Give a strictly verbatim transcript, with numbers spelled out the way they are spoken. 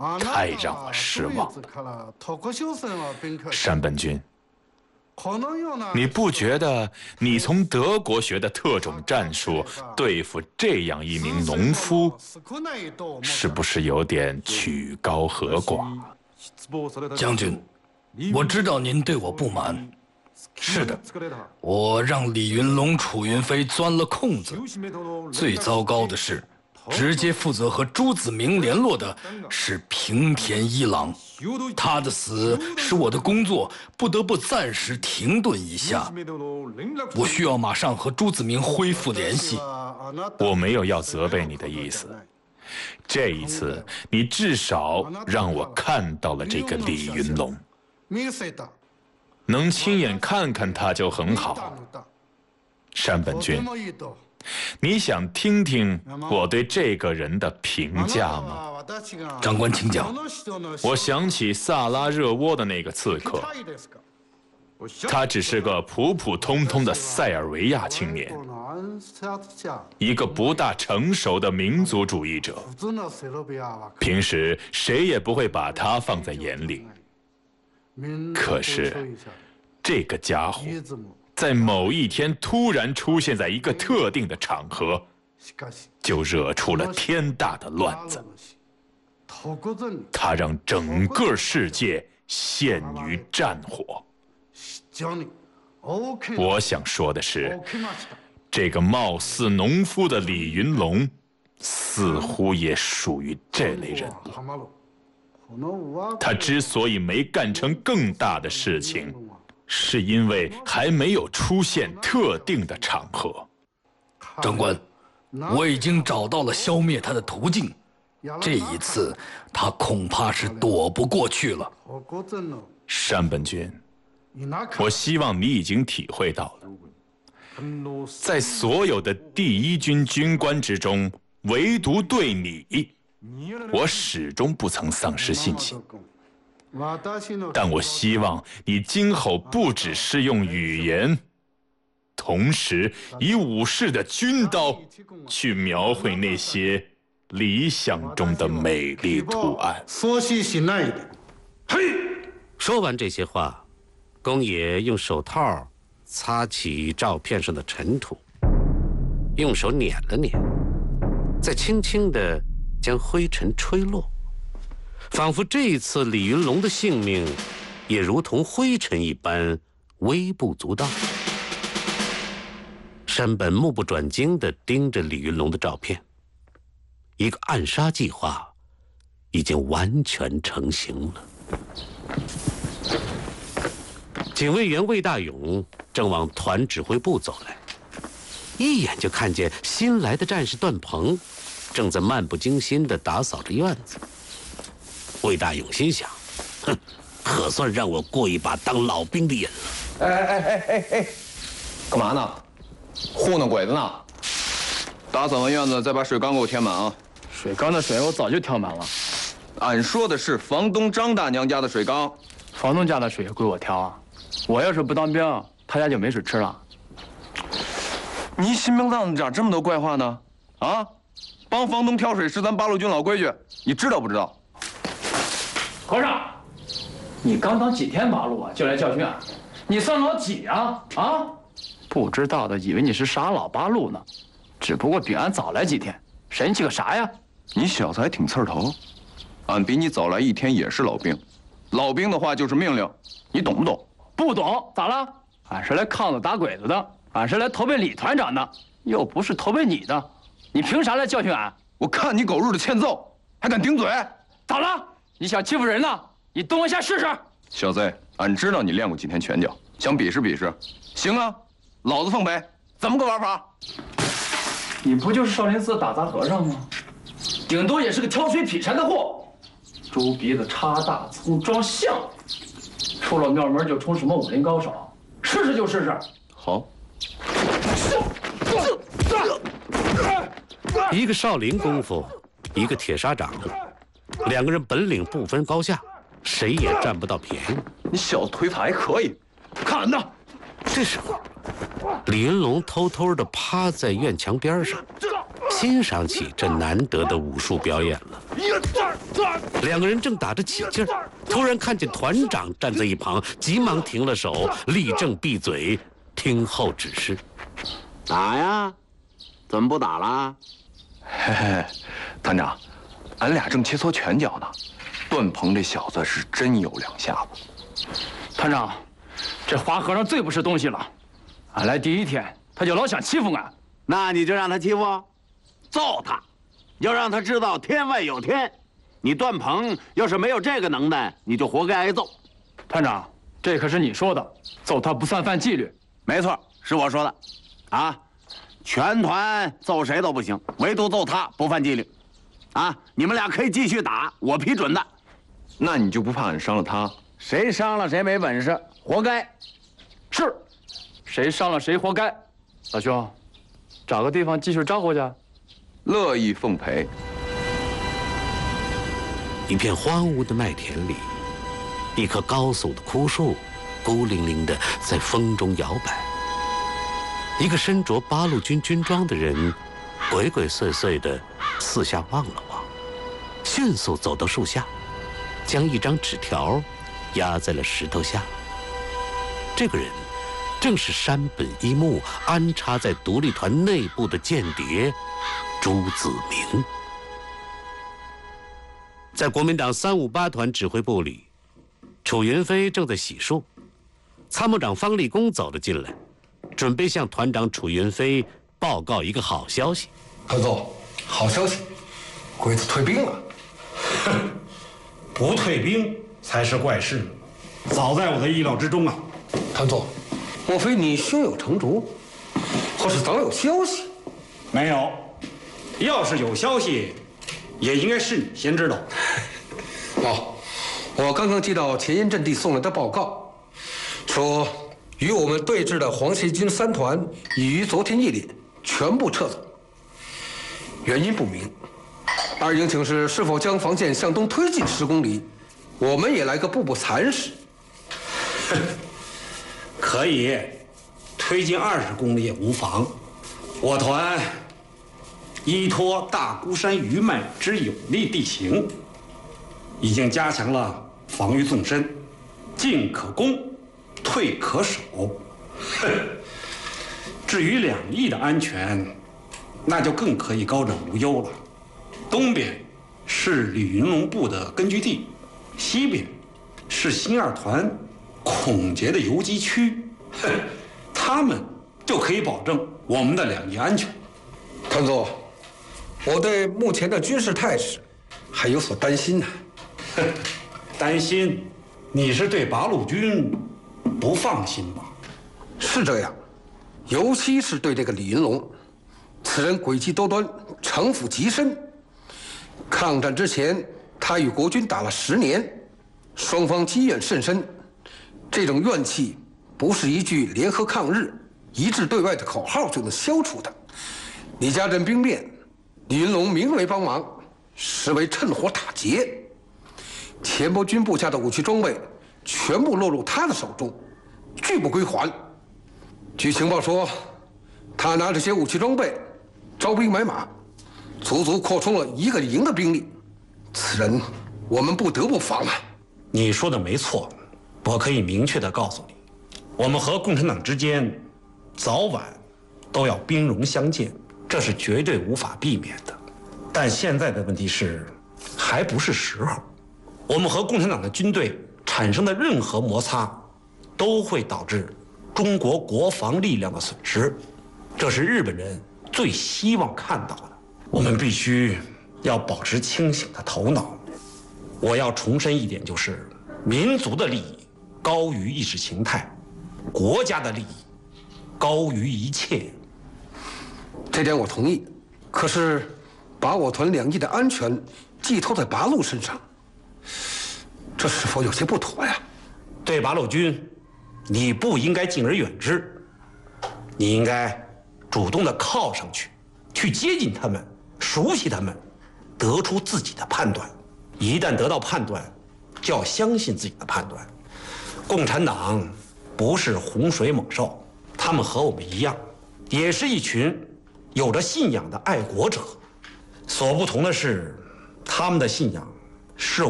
太让我失望了。山本君，你不觉得你从德国学的特种战术对付这样一名农夫，是不是有点曲高和寡？ 将军，我知道您对我不满。是的，我让李云龙、楚云飞钻了空子。最糟糕的是，直接负责和朱子明联络的是平田一郎，他的死使我的工作不得不暂时停顿一下。我需要马上和朱子明恢复联系。 我没有要责备你的意思，这一次你至少让我看到了这个李云龙，能亲眼看看他就很好。山本君，你想听听我对这个人的评价吗？ 长官请讲。 我想起萨拉热窝的那个刺客，他只是个普普通通的塞尔维亚青年，一个不大成熟的民族主义者，平时谁也不会把他放在眼里。可是这个家伙在某一天突然出现在一个特定的场合，就惹出了天大的乱子。他让整个世界陷于战火。我想说的是，这个貌似农夫的李云龙，似乎也属于这类人了。他之所以没干成更大的事情，是因为还没有出现特定的场合。 长官，我已经找到了消灭他的途径，这一次他恐怕是躲不过去了。 山本君，我希望你已经体会到了，在所有的第一军军官之中，唯独对你，我始终不曾丧失信心。但我希望你今后不只是用语言，同时以武士的军刀去描绘那些理想中的美丽图案。 嘿！说完这些话，宫野用手套擦起照片上的尘土，用手捻了捻，再轻轻地将灰尘吹落，仿佛这一次李云龙的性命也如同灰尘一般微不足道。山本目不转睛地盯着李云龙的照片，一个暗杀计划已经完全成型了。警卫员魏大勇正往团指挥部走来，一眼就看见新来的战士段鹏正在漫不经心地打扫着院子。魏大勇心想，哼，可算让我过一把当老兵的瘾了。 哎哎哎哎哎哎，干嘛呢？糊弄鬼子呢？打扫完院子，再把水缸给我填满啊！ 水缸的水我早就挑满了。 俺说的是房东张大娘家的水缸。 房东家的水也归我挑啊！我要是不当兵，他家就没水吃了。 你新兵蛋子长这么多怪话呢？啊，帮房东挑水是咱八路军老规矩，你知道不知道？ 和尚，你刚当几天八路啊，就来教训俺？你算老几啊？啊！不知道的以为你是傻老八路呢，只不过比俺早来几天，神气个啥呀？ 你小子还挺刺儿头，俺比你早来一天也是老兵，老兵的话就是命令，你懂不懂？ 不懂咋了？俺是来抗子打鬼子的，俺是来投奔李团长的，又不是投奔你的，你凭啥来教训俺？ 我看你狗日的欠揍，还敢顶嘴？ 咋了？你想欺负人呢？你动一下试试。 小子，俺知道你练过几天拳脚，想比试比试，行啊，老子奉陪。怎么个玩法？ 你不就是少林寺打杂和尚吗？顶多也是个挑水劈柴的货，猪鼻子插大葱装象，出了庙门就冲什么武林高手，试试就试试。 好。 一个少林功夫，一个铁砂掌，两个人本领不分高下，谁也占不到便宜。 你小子腿法还可以，看俺的！ 这时候，李云龙偷偷地趴在院墙边上， 欣赏起这难得的武术表演了。两个人正打着起劲儿，突然看见团长站在一旁，急忙停了手，立正闭嘴，听候指示。 打呀？怎么不打了？ 嘿嘿，团长，俺俩正切磋拳脚呢。段鹏这小子是真有两下子。 团长，这花和尚最不是东西了。俺来第一天，他就老想欺负俺。 那你就让他欺负，揍他，要让他知道天外有天。你段鹏要是没有这个能耐，你就活该挨揍。 团长，这可是你说的，揍他不算犯纪律。 没错，是我说的。啊，全团揍谁都不行，唯独揍他不犯纪律。啊，你们俩可以继续打，我批准的。 那你就不怕俺伤了他？ 谁伤了谁没本事，活该。 是，谁伤了谁活该。老兄，找个地方继续招呼去。 乐意奉陪。 一片荒芜的麦田里，一棵高耸的枯树孤零零地在风中摇摆。一个身着八路军军装的人鬼鬼祟祟地四下望了望，迅速走到树下，将一张纸条压在了石头下。这个人正是山本一木安插在独立团内部的间谍朱子明。在国民党三五八团指挥部里，楚云飞正在洗漱，参谋长方立功走了进来，准备向团长楚云飞报告一个好消息。 团总，好消息，鬼子退兵了。 哼，不退兵才是怪事，早在我的意料之中啊。 团总，莫非你胸有成竹，或是早有消息？ 没有，要是有消息，也应该是你先知道。 哦，我刚刚接到前沿阵地送来的报告，说与我们对峙的黄协军三团已于昨天夜里全部撤走，原因不明。二营请示是否将防线向东推进十公里，我们也来个步步蚕食。 可以，推进二十公里也无妨。我团依托大孤山余脉之有利地形，已经加强了防御纵深，进可攻，退可守。至于两翼的安全，那就更可以高枕无忧了。东边是李云龙部的根据地，西边是新二团孔杰的游击区，他们就可以保证我们的两翼安全。 团总，我对目前的军事态势还有所担心呢。 担心？你是对八路军不放心吧？ 是这样，尤其是对这个李云龙，此人诡计多端，城府极深。抗战之前，他与国军打了十年，双方积怨甚深。这种怨气不是一句联合抗日、一致对外的口号就能消除的。李家镇兵变，李云龙名为帮忙，实为趁火打劫。钱伯钧部下的武器装备全部落入他的手中，拒不归还。据情报说，他拿这些武器装备招兵买马，足足扩充了一个营的兵力。此人，我们不得不防啊！ 你说的没错，我可以明确地告诉你，我们和共产党之间早晚都要兵戎相见，这是绝对无法避免的。但现在的问题是，还不是时候。我们和共产党的军队产生的任何摩擦，都会导致中国国防力量的损失，这是日本人最希望看到的。我们必须要保持清醒的头脑。我要重申一点，就是民族的利益高于意识形态，国家的利益高于一切。 这点我同意。可是，把我团两翼的安全寄托在八路身上，这是否有些不妥呀？ 对八路军，你不应该敬而远之，你应该主动的靠上去，去接近他们，熟悉他们，得出自己的判断。一旦得到判断，就要相信自己的判断。共产党不是洪水猛兽，他们和我们一样，也是一群有着信仰的爱国者。所不同的是，他们的信仰是